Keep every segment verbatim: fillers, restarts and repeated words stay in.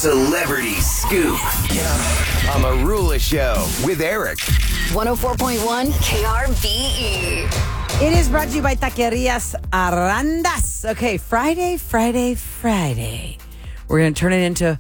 Celebrity Scoop on the Rula Show with Eric. one oh four point one K R B E. It is brought to you by Taquerias Arandas. Okay, Friday, Friday, Friday. We're going to turn it into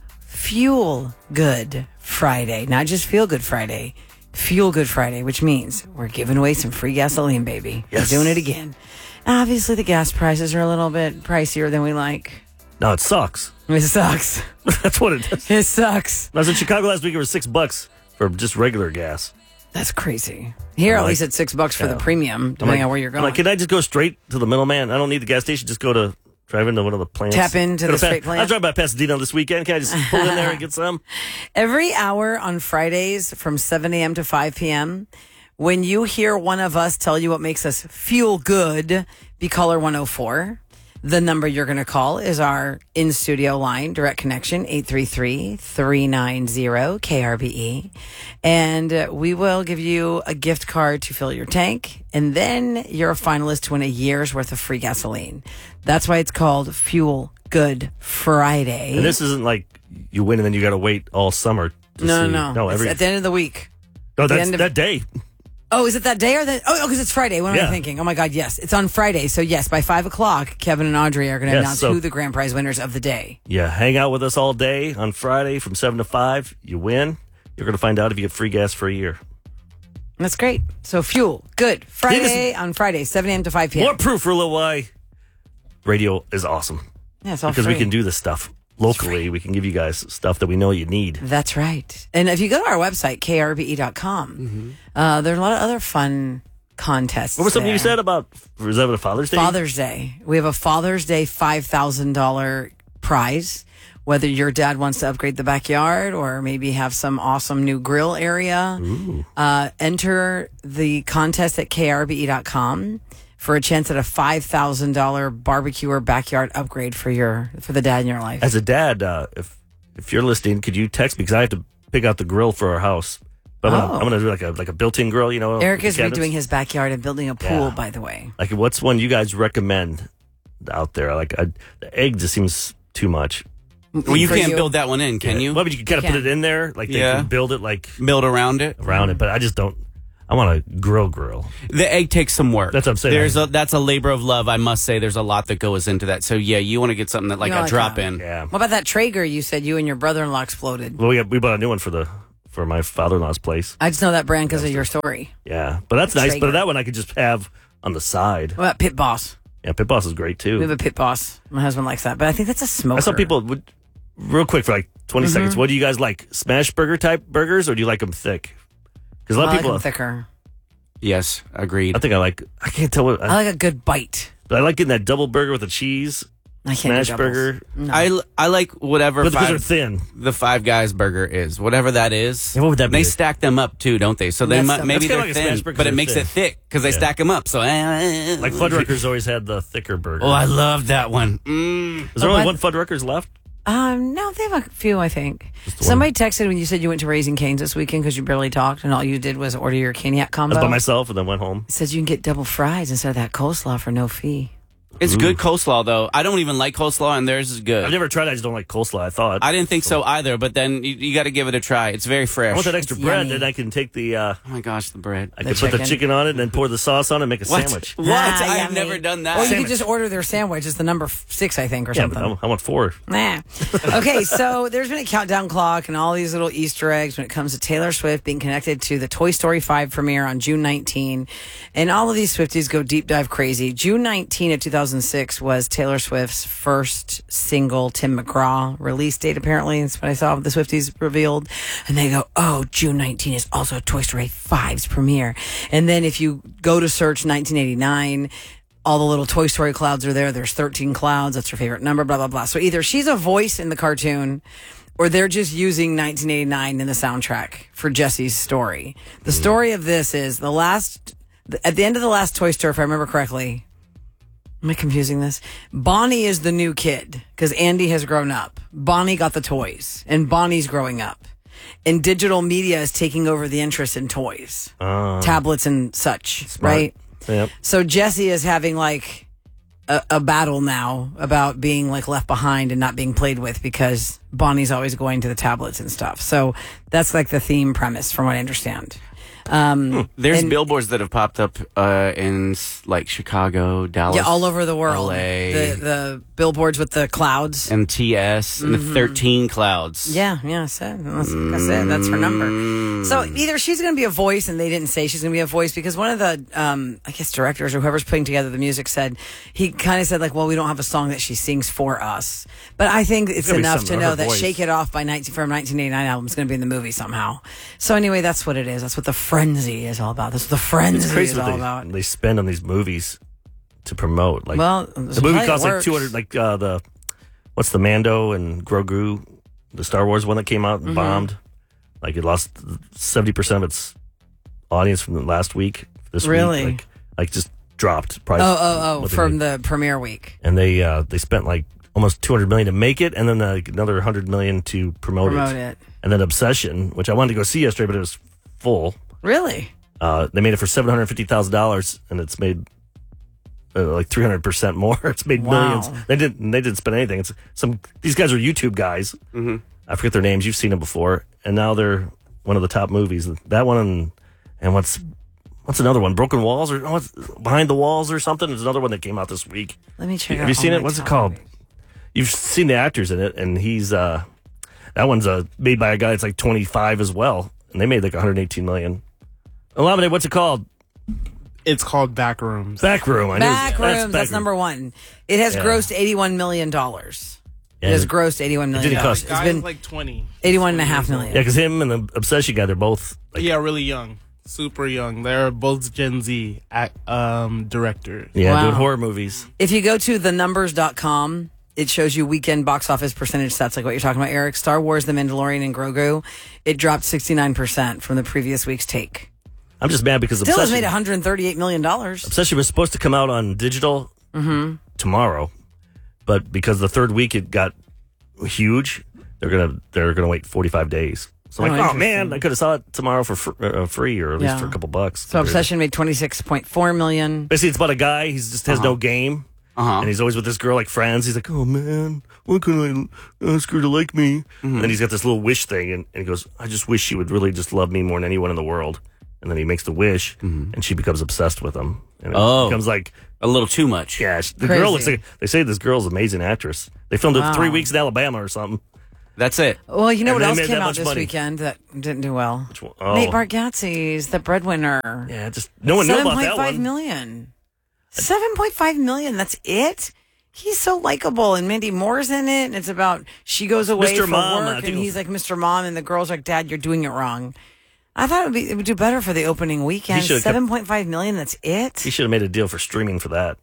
Fuel Good Friday. Not just Feel Good Friday. Fuel Good Friday, which means we're giving away some free gasoline, baby. Yes. We're doing it again. Obviously, the gas prices are a little bit pricier than we like. No, it sucks. It sucks. That's what it does. It sucks. I was in Chicago last week. It was six bucks for just regular gas. That's crazy. Here, I'm at like, least it's six bucks for yeah. the premium, I'm depending like, on where you're I'm going. like, can I just go straight to the middleman? I don't need the gas station. Just go to drive into one of the plants. Tap into Go the to straight Pa- plant? I drive by Pasadena this weekend. Can I just pull in there and get some? Every hour on Fridays from seven a.m. to five p.m., when you hear one of us tell you what makes us feel good, be caller one oh four. The number you're going to call is our in-studio line, direct connection, eight three three, three nine zero, K R B E. And uh, we will give you a gift card to fill your tank. And then you're a finalist to win a year's worth of free gasoline. That's why it's called Fuel Good Friday. And this isn't like you win and then you got to wait all summer to no, see. no, no. every, It's at the end of the week. no, the that's end of- that day. Oh, is it that day or that? Oh, because it's Friday. What am Yeah. I thinking? Oh my God, yes, it's on Friday. So yes, by five o'clock, Kevin and Audrey are going to Yes, announce so- who the grand prize winners of the day. Yeah, hang out with us all day on Friday from seven to five. You win. You're going to find out if you get free gas for a year. That's great. So fuel good Friday on Friday, seven a.m. to five p.m. More proof for a little why radio is awesome. Yeah, it's all Because free. we can do this stuff locally. We can give you guys stuff that we know you need. That's right. And if you go to our website, K R B E dot com, Mm-hmm. uh, there's a lot of other fun contests. What was something you there. said about, was that a Father's Day? Father's Day. We have a Father's Day five thousand dollars prize. Whether your dad wants to upgrade the backyard or maybe have some awesome new grill area, uh, enter the contest at K R B E dot com for a chance at a five thousand dollars barbecue or backyard upgrade for your for the dad in your life. As a dad, uh, if if you're listening, could you text me? Because I have to pick out the grill for our house. But I'm Oh. gonna, I'm gonna do like a like a built-in grill, you know. Eric is cabinets. redoing his backyard and building a pool, Yeah. by the way. Like, what's one you guys recommend out there? Like, I, the egg just seems too much. Well, you For can't you. build that one in, can you? Well, but you can kind of You put can. it in there, like they Yeah. can build it like Build around it. around it. But I just don't. I want a grill grill. The egg takes some work. That's what I'm saying. There's a, that's a labor of love. I must say, there's a lot that goes into that. So yeah, you want to get something that like You know, a like drop a- in. Yeah. What about that Traeger you said you and your brother-in-law exploded? Well, we got, we bought a new one for the for my father-in-law's place. I just know that brand because of your story. Yeah, but that's nice. Traeger. But that one I could just have on the side. What about Pit Boss? Yeah, Pit Boss is great We have too. a Pit Boss. My husband likes that, but I think that's a smoker. I saw people would real quick for like twenty Mm-hmm. seconds. What do you guys like? Smash burger type burgers, or do you like them thick? Because a I lot of like people. them thicker. Yes, agreed. I think I like. I can't tell what. I I, like a good bite. but I like getting that double burger with the cheese. I can't do Smash doubles. burger, No. I, I like whatever but because they're five, thin. the Five Guys burger is, whatever that is. Yeah, what would that be? They stack them up too, don't they? So they That's might, the- maybe That's kinda they're like a smash thin, burger, but it they're makes thin. it thick because they Yeah. stack them up. So eh, Like Fuddruckers always had the thicker burger. Oh, I love that one. Mm. Is there Oh, only I- one Fuddruckers left? Um, no, they have a few, I think. Just the Somebody texted when you said you went to Raising Cane's this weekend because you barely talked and all you did was order your caniac I combo. was by myself and then went home. It says you can get double fries instead of that coleslaw for no fee. It's good coleslaw though. I don't even like coleslaw, and theirs is good. I've never tried it. I just don't like coleslaw. I thought. I didn't think so either, but then you, you got to give it a try. It's very I fresh. want that extra It's bread, yummy. then I can take the. Uh, Oh my gosh, the bread. I The can put the chicken. chicken on it and then pour the sauce on it and make a What? sandwich. What? Ah, I have yummy. never done that. Or you Sandwich. could just order their sandwich. It's the number f- six, I think, or Yeah, but something. I, I want four. Nah. Okay, so there's been a countdown clock and all these little Easter eggs when it comes to Taylor Swift being connected to the Toy Story five premiere on June nineteenth. And all of these Swifties go deep dive crazy. June nineteenth of two thousand six was Taylor Swift's first single, Tim McGraw, release date, apparently. That's what I saw the Swifties revealed. And they go, oh, June nineteenth is also Toy Story five's premiere. And then if you go to search nineteen eighty-nine, all the little Toy Story clouds are there. There's thirteen clouds. That's her favorite number, blah, blah, blah. So either she's a voice in the cartoon or they're just using nineteen eighty-nine in the soundtrack for Jesse's story. The story of this is the last, at the end of the last Toy Story, if I remember correctly, am I confusing this? Bonnie is the new kid because Andy has grown up. Bonnie got the toys and Bonnie's growing up. And digital media is taking over the interest in toys, Uh, tablets and such, right? Yep. So Jesse is having like a, a battle now about being like left behind and not being played with because Bonnie's always going to the tablets and stuff. So that's like the theme premise from what I understand. Um, There's and- billboards that have popped up uh, in like Chicago, Dallas, Yeah, all over the world. L A, The, the billboards with the clouds. M T S, and the thirteen clouds. Yeah, yeah, I said. That's, that's it. That's her number. So either she's going to be a voice, and they didn't say she's going to be a voice because one of the, um, I guess, directors or whoever's putting together the music said, he kind of said, like, well, we don't have a song that she sings for us. But I think it's gonna be enough something to of her know that voice. Shake It Off by nineteen from nineteen eighty-nine album is going to be in the movie somehow. So anyway, that's what it is. That's what the frenzy is all about. That's what the frenzy It's crazy is what all they, about. they spend on these movies to promote. Like, Well, the movie costs like works. two hundred. Like uh, the what's the Mando and Grogu, the Star Wars one that came out and Mm-hmm. bombed. Like it lost seventy percent of its audience from the last week. This Really? week, like, like just dropped price. Oh, oh, oh, what they from made. the premiere week. and they uh, they spent like almost two hundred million to make it, and then like another one hundred million to promote, Promote it. And then Obsession, which I wanted to go see yesterday, but it was full. Really? Uh, they made it for seven hundred fifty thousand dollars, and it's made uh, like three hundred percent more. It's made Wow. millions. They didn't. They didn't spend anything. It's some. These guys are YouTube guys. Mm-hmm. I forget their names. You've seen them before, and now they're one of the top movies. That one and and what's what's another one? Broken Walls or what's Behind the Walls or something? There's another one that came out this week. Let me check. Have out you seen all it? my What's it top called? movies. You've seen the actors in it, and he's uh, that one's uh, made by a guy that's like twenty-five as well, and they made like one hundred eighteen million. Elamine, what's it called? It's called Backrooms. Backroom. I knew- Backrooms, that's, Backroom. number one. It has Yeah. grossed eighty-one million dollars. Yeah, it has it- grossed eighty-one million didn't dollars. cost- It's Guy's been like twenty. eighty-one and a half million. Yeah, because him and the Obsession guy, they're both like, Yeah, really young. Super young. They're both Gen Z act, um, directors. yeah, Wow. doing horror movies. If you go to the numbers dot com, it shows you weekend box office percentage stats, like what you're talking about, Eric. Star Wars, The Mandalorian, and Grogu, it dropped sixty-nine percent from the previous week's take. I'm just mad because Still has Obsession, made one hundred thirty-eight million dollars. Obsession was supposed to come out on digital tomorrow, but because the third week it got huge, they're gonna they're gonna wait forty-five days. So I'm Oh, like, oh interesting. man, I could have saw it tomorrow for fr- uh, free or at least Yeah. for a couple bucks. So Obsession made twenty-six point four million. Basically, it's about a guy. He just has no game, Uh-huh. and he's always with this girl like friends. He's like, "Oh man, why couldn't I ask her to like me?" And then he's got this little wish thing, and, and he goes, "I just wish she would really just love me more than anyone in the world." And then he makes the wish, and she becomes obsessed with him, and it Oh. becomes like, A little too much. yeah, she- the Crazy. girl looks like they say this girl's an amazing actress. They filmed Wow. it three weeks in Alabama or something. That's it. Well, you know And what they else made came that out much this money. weekend that didn't do well? Which one? Oh. Nate Bargatze's The Breadwinner. Yeah, just no one knew about that seven point five one. million. seven point five million. That's it? He's so likable, and Mandy Moore's in it, and it's about she goes away Mister for Mom, I work, think and it was- he's like Mister Mom, and the girl's like, Dad, you're doing it wrong. I thought it would, be, it would do better for the opening weekend. should've kept- seven point five million, that's it? He should have made a deal for streaming for that.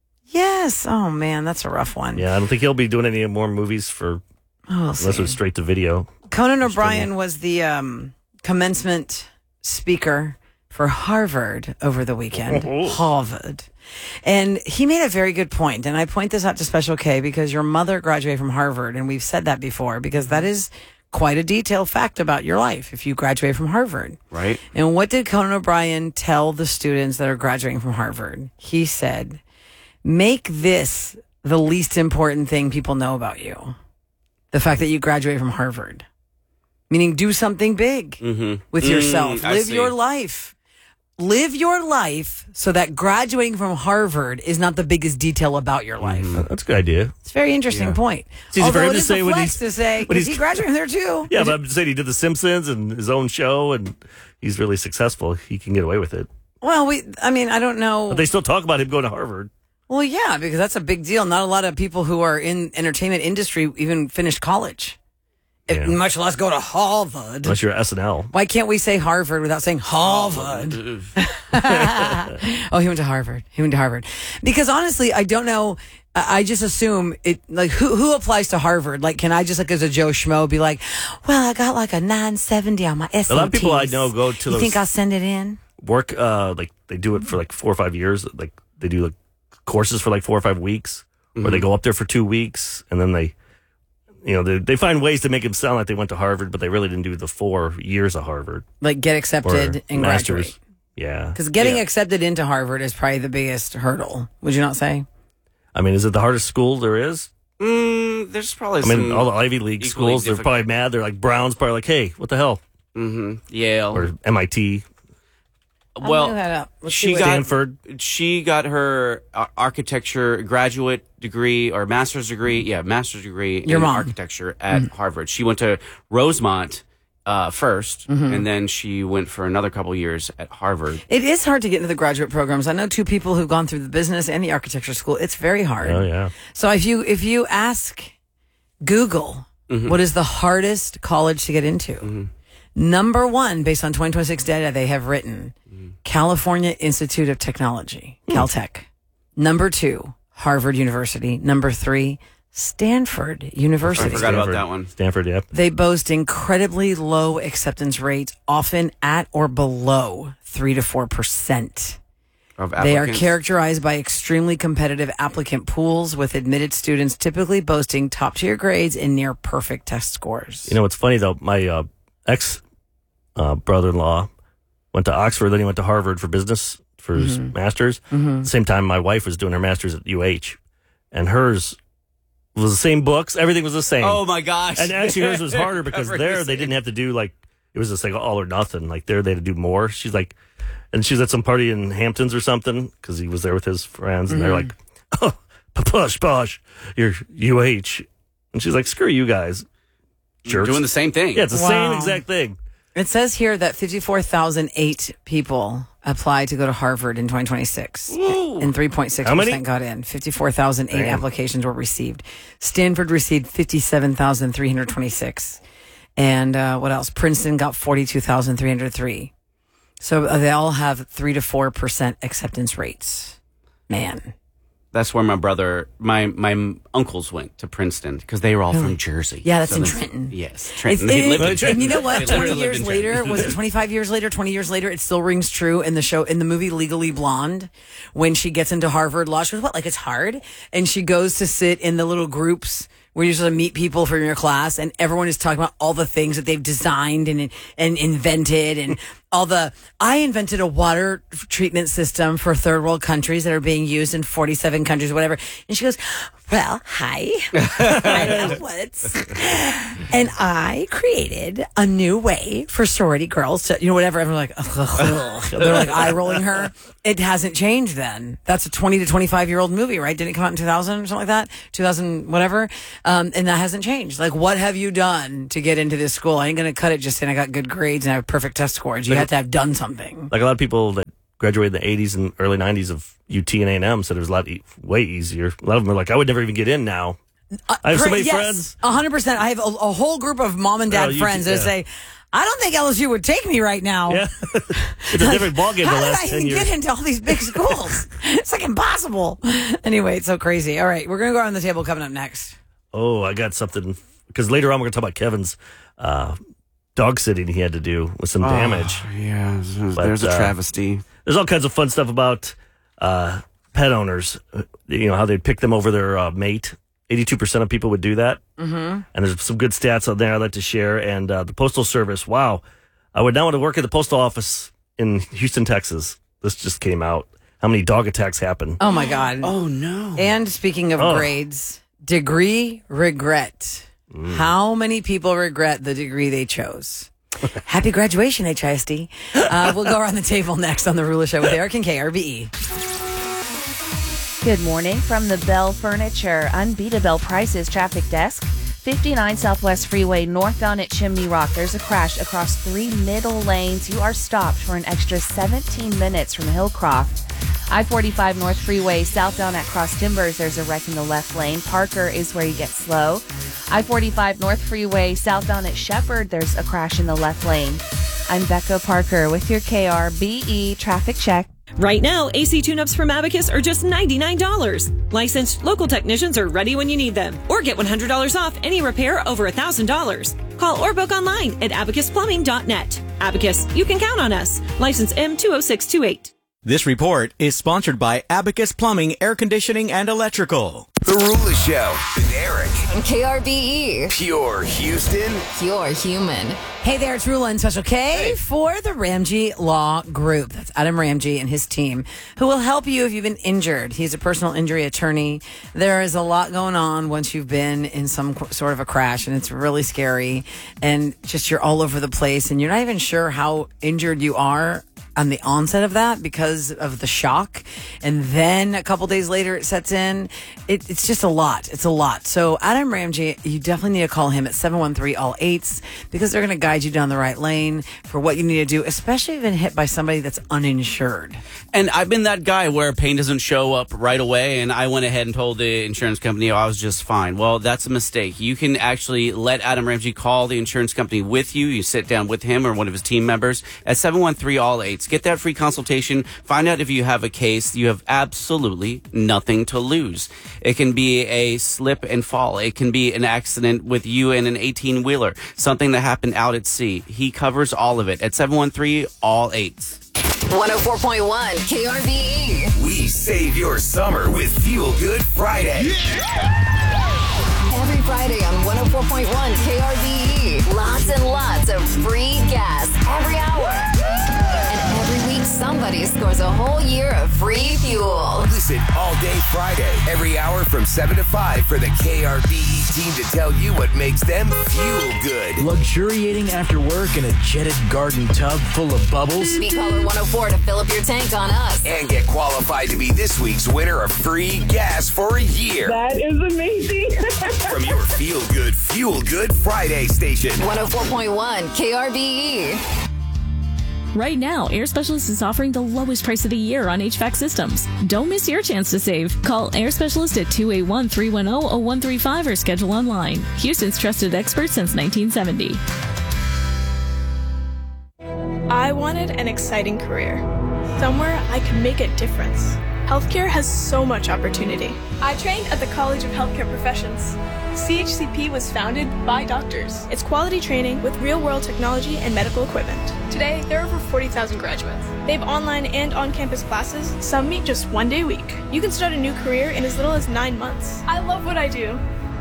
Yes. Oh, man, that's a rough one. Yeah, I don't think he'll be doing any more movies for Oh, we'll unless see. it's straight to video. Conan O'Brien was the um, commencement speaker for Harvard over the weekend. Harvard. And he made a very good point. And I point this out to Special K because your mother graduated from Harvard. And we've said that before because that is quite a detailed fact about your life if you graduate from Harvard. Right? And what did Conan O'Brien tell the students that are graduating from Harvard? He said, make this the least important thing people know about you. The fact that you graduate from Harvard. Meaning do something big Mm-hmm. with yourself. Mm, I Live see. your life. Live your life so that graduating from Harvard is not the biggest detail about your life. That's a good idea. It's a very interesting point. It's easy for Although him it to is say a when flex he's- to say, when is he's- he graduating there too? Yeah, but I'm just saying he did The Simpsons and his own show, and he's really successful. He can get away with it. Well, we, I mean, I don't know. But they still talk about him going to Harvard. Well, yeah, because that's a big deal. Not a lot of people who are in entertainment industry even finish college, If- Yeah. much less go to Harvard. Unless you're S N L. Why can't we say Harvard without saying Harvard? Oh, he went to Harvard. He went to Harvard. Because honestly, I don't know. I I just assume it, like, who who applies to Harvard? Like, can I just, like, as a Joe Schmo, be like, well, I got like a nine seventy on my S A Ts. A lot of people I know go to You those- think I'll send it in? Work, uh, like they do it for like four or five years. Like they do like courses for like four or five weeks, where they go up there for two weeks, and then they, you know, they, they find ways to make them sound like they went to Harvard, but they really didn't do the four years of Harvard Like, get or accepted and masters. graduate. Yeah, Because getting Yeah. accepted into Harvard is probably the biggest hurdle. Would you not say? I mean, is it the hardest school there is? Mm, there's probably I mean, some all the Ivy League equally schools, they're difficult- probably mad. They're like, Brown's probably like, hey, what the hell? Mhm. Yale. Or M I T, I'm well, looking that up. Let's see she what- got Stanford. she got her uh, architecture graduate degree or master's degree. Yeah, master's degree Your in mom. architecture at Harvard. She went to Rosemont uh, first, and then she went for another couple years at Harvard. It is hard to get into the graduate programs. I know two people who've gone through the business and the architecture school. It's very hard. Oh, yeah. So if you if you ask Google what is the hardest college to get into, number one, based on twenty twenty-six data, they have written California Institute of Technology, Caltech. Number two, Harvard University. Number three, Stanford I University. forgot about Stanford. that one. Stanford, yep. They boast incredibly low acceptance rates, often at or below three to four percent. Of They are applicants. characterized by extremely competitive applicant pools, with admitted students typically boasting top tier grades and near perfect test scores. You know, what's funny, though, my uh, ex uh, brother in law went to Oxford, then he went to Harvard for business for his master's. At the same time, my wife was doing her master's at U H, and hers was the same books. Everything was the same. Oh my gosh! And actually, hers was harder because Covering there the they same. didn't have to do like it was just like all or nothing. Like there they had to do more. She's like, and she was at some party in Hamptons or something because he was there with his friends, and they're like, "Oh, push, push, you're U H," and she's like, "Screw you guys, You're jerks." doing the same thing. Yeah, it's the Wow. same exact thing. It says here that fifty-four thousand eight people applied to go to Harvard in twenty twenty-six, and three point six How many? percent got in. fifty-four thousand eight Damn. applications were received. Stanford received fifty-seven thousand three hundred twenty-six. And uh, what else? Princeton got forty-two thousand three hundred three. So uh, they all have three to four percent acceptance rates. Man. That's where my brother, my my uncles went to Princeton because they were all from Jersey. Yeah, that's in that's- Trenton. Yes, It's, Trenton. it- They lived in and Trenton. you know what? They twenty literally lived years in later, Trenton. was it twenty-five years later, twenty years later, it still rings true in the show, in the movie Legally Blonde, when she gets into Harvard Law. She goes, what, like it's hard? And she goes to sit in the little groups where you're supposed to meet people from your class, and everyone is talking about all the things that they've designed and and invented, and all the, I invented a water treatment system for third world countries that are being used in forty-seven countries, or whatever. And she goes, well, hi, I'm Woods, and I created a new way for sorority girls to, you know, whatever. Everyone's like, ugh, ugh, ugh. They're like eye rolling her. It hasn't changed then. That's a twenty to twenty-five year old movie, right? Didn't it come out in two thousand or something like that? two thousand, whatever. Um, and that hasn't changed. Like, what have you done to get into this school? I ain't going to cut it just saying I got good grades and I have perfect test scores. You have to have done something. Like a lot of people that graduated in the eighties and early nineties of U T and A and M said it was a lot e- way easier. A lot of them are like, I would never even get in now. I have so many yes, friends. one hundred percent. I have a, a whole group of mom and dad Oh, you friends do- that yeah. say, I don't think L S U would take me right now. Yeah, it's a different ballgame the How last did I ten even years. get into all these big schools? It's like impossible. Anyway, it's so crazy. All right, we're going to go around the table coming up next. Oh, I got something because later on we're going to talk about Kevin's uh, dog sitting he had to do with some damage. Oh, yeah, there's, But, there's a uh, travesty. There's all kinds of fun stuff about uh, pet owners. uh, You know how they'd pick them over their uh, mate. eighty-two percent of people would do that. Mm-hmm. And there's some good stats out there I'd like to share. And uh, the Postal Service. Wow, I would now want to work at the postal office in Houston, Texas. This just came out. How many dog attacks happen? Oh, my God. Oh no! And speaking of Oh. grades, degree regret. Mm. How many people regret the degree they chose? Happy graduation, H I S D. Uh, we'll go around the table next on The Rula Show with Eric and K R B E. Good morning from the Bell Furniture Unbeatable Prices Traffic Desk. fifty-nine Southwest Freeway northbound at Chimney Rock. There's a crash across three middle lanes. You are stopped for an extra seventeen minutes from Hillcroft. I forty-five North Freeway southbound at Cross Timbers. There's a wreck in the left lane. Parker is where you get slow. I forty-five North Freeway southbound at Shepherd. There's a crash in the left lane. I'm Becca Parker with your K R B E traffic check. Right now, A C tune-ups from Abacus are just ninety-nine dollars. Licensed local technicians are ready when you need them. Or get one hundred dollars off any repair over one thousand dollars. Call or book online at abacus plumbing dot net. Abacus, you can count on us. License M two oh six two eight. This report is sponsored by Abacus Plumbing, Air Conditioning, and Electrical. The Rula Show with Eric. On K R B E. Pure Houston. Pure human. Hey there, it's Rula and Special K for the Ramsey Law Group. That's Adam Ramsey and his team, who will help you if you've been injured. He's a personal injury attorney. There is a lot going on once you've been in some sort of a crash, and it's really scary. And just you're all over the place, and you're not even sure how injured you are on the onset of that because of the shock. And then a couple days later it sets in. It, it's just a lot. It's a lot. So Adam Ramsey, you definitely need to call him at seven one three all eights because they're going to guide you down the right lane for what you need to do, especially if you've been hit by somebody that's uninsured. And I've been that guy where pain doesn't show up right away, and I went ahead and told the insurance company oh, I was just fine. Well, that's a mistake. You can actually let Adam Ramsey call the insurance company with you. You sit down with him or one of his team members at seven one three all eights. Get that free consultation. Find out if you have a case. You have absolutely nothing to lose. It can be a slip and fall. It can be an accident with you and an eighteen-wheeler, something that happened out at sea. He covers all of it at seven one three all eights. one oh four point one K R B E. We save your summer with Fuel Good Friday. Every Friday on one oh four point one K R B E. Lots and lots of free gas every hour. And every week somebody scores a whole year of free fuel. Listen all day Friday, every hour from seven to five for the K R B E team to tell you what makes them fuel good. Luxuriating after work in a jetted garden tub full of bubbles. Be caller one oh four to fill up your tank on us. And get qualified to be this week's winner of free gas for a year. That is amazing. From your Feel Good, Fuel Good Friday station. one oh four point one K R B E. Right now, Air Specialist is offering the lowest price of the year on H V A C systems. Don't miss your chance to save. Call Air Specialist at two eight one, three one zero, zero one three five or schedule online. Houston's trusted expert since nineteen seventy. I wanted an exciting career, somewhere I could make a difference. Healthcare has so much opportunity. I trained at the College of Healthcare Professions. C H C P was founded by doctors. It's quality training with real-world technology and medical equipment. Today, there are over forty thousand graduates. They have online and on-campus classes. Some meet just one day a week. You can start a new career in as little as nine months. I love what I do.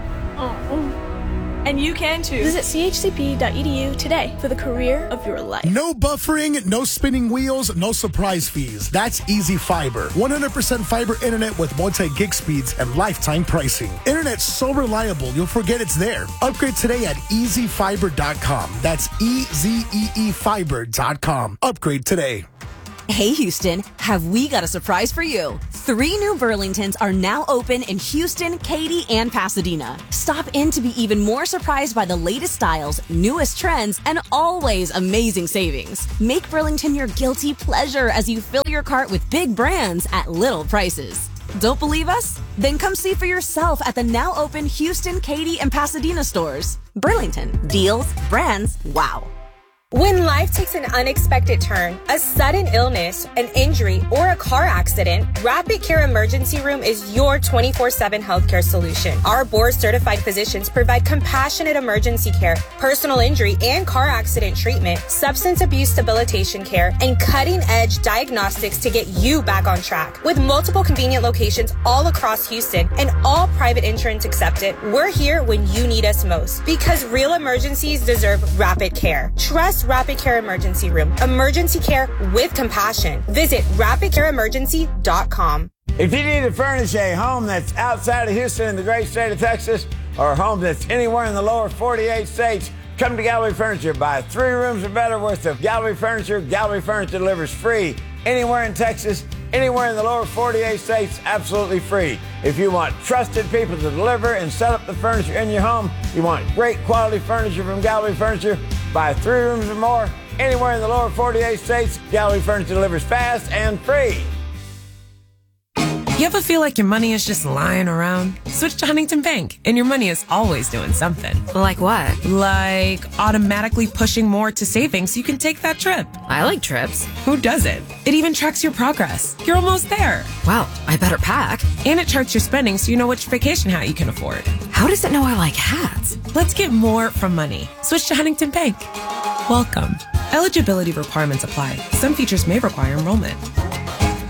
Oh. And you can too. Visit c h c p dot e d u today for the career of your life. No buffering, no spinning wheels, no surprise fees. That's Easy Fiber. one hundred percent fiber internet with multi-gig speeds and lifetime pricing. Internet's so reliable, you'll forget it's there. Upgrade today at easy fiber dot com. That's E Z E E fiber dot com. Upgrade today. Hey Houston, have we got a surprise for you? Three new Burlingtons are now open in Houston, Katy, and Pasadena. Stop in to be even more surprised by the latest styles, newest trends, and always amazing savings. Make Burlington your guilty pleasure as you fill your cart with big brands at little prices. Don't believe us? Then come see for yourself at the now open Houston, Katy, and Pasadena stores. Burlington, deals, brands, wow. When life takes an unexpected turn, a sudden illness, an injury, or a car accident, Rapid Care Emergency Room is your twenty-four seven healthcare solution. Our board-certified physicians provide compassionate emergency care, personal injury and car accident treatment, substance abuse debilitation care, and cutting-edge diagnostics to get you back on track. With multiple convenient locations all across Houston and all private insurance accepted, we're here when you need us most. Because real emergencies deserve rapid care. Trust Rapid Care Emergency Room. Emergency care with compassion. Visit rapid care emergency dot com. If you need to furnish a home that's outside of Houston in the great state of Texas, or a home that's anywhere in the lower forty-eight states, come to Gallery Furniture. Buy three rooms or better worth of Gallery Furniture. Gallery Furniture delivers free anywhere in Texas, anywhere in the lower forty-eight states, absolutely free. If you want trusted people to deliver and set up the furniture in your home, you want great quality furniture from Gallery Furniture, buy three rooms or more, anywhere in the lower forty-eight states, Gallery Furniture delivers fast and free. You ever feel like your money is just lying around? Switch to Huntington Bank, and your money is always doing something. Like what? Like automatically pushing more to savings so you can take that trip. I like trips. Who doesn't? It even tracks your progress. You're almost there. Wow, I better pack. And it charts your spending so you know which vacation hat you can afford. How does it know I like hats? Let's get more from money. Switch to Huntington Bank. Welcome. Eligibility requirements apply. Some features may require enrollment.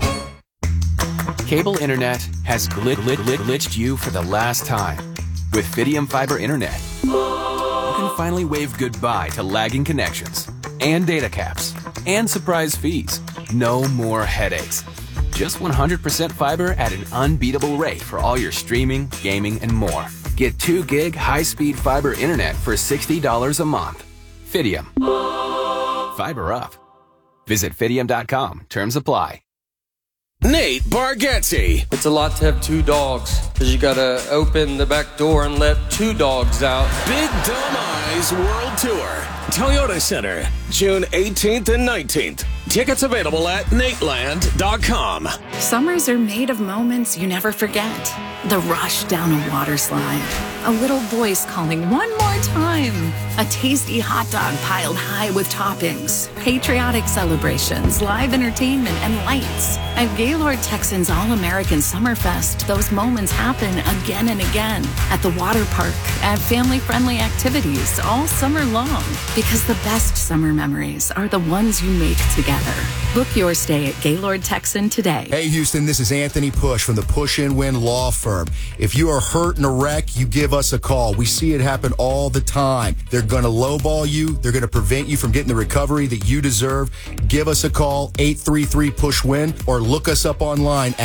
Cable internet has glit, glit, glit, glitched you for the last time. With Fidium Fiber Internet, you can finally wave goodbye to lagging connections and data caps and surprise fees. No more headaches. Just one hundred percent fiber at an unbeatable rate for all your streaming, gaming, and more. Get two gig high-speed fiber internet for sixty dollars a month. Fidium. Fiber up. Visit Fidium dot com. Terms apply. Nate Bargatze. It's a lot to have two dogs, because you gotta open the back door and let two dogs out. Big Dumb Eyes World Tour. Toyota Center, June eighteenth and nineteenth. Tickets available at nateland dot com. Summers are made of moments you never forget. The rush down a water slide. A little voice calling one more time. A tasty hot dog piled high with toppings. Patriotic celebrations, live entertainment, and lights. At Gaylord Texans All-American Summerfest, those moments happen again and again. At the water park, at family-friendly activities all summer long. Because the best summer memories are the ones you make together. Book your stay at Gaylord Texan today. Hey, Houston, this is Anthony Push from the Push and Win Law Firm. If you are hurt in a wreck, you give us a call. We see it happen all the time. They're going to lowball you. They're going to prevent you from getting the recovery that you deserve. Give us a call, eight three three, PUSH-WIN, or look us up online at